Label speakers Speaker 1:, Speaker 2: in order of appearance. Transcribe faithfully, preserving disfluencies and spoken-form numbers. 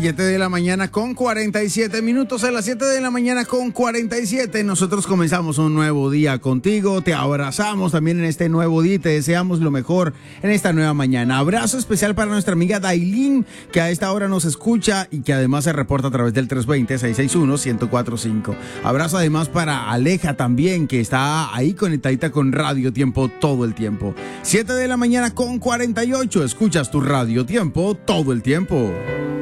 Speaker 1: siete de la mañana con cuarenta y siete minutos. A las siete de la mañana con cuarenta y siete nosotros comenzamos un nuevo día contigo. Te abrazamos también en este nuevo día y te deseamos lo mejor en esta nueva mañana. Abrazo especial para nuestra amiga Dailín, que a esta hora nos escucha y que además se reporta a través del tres dos cero, seis seis uno, uno cero cuatro cinco. Abrazo además para Aleja también, que está ahí conectadita con Radio Tiempo todo el tiempo. siete de la mañana con cuarenta y ocho. Escuchas tu Radio Tiempo todo el tiempo.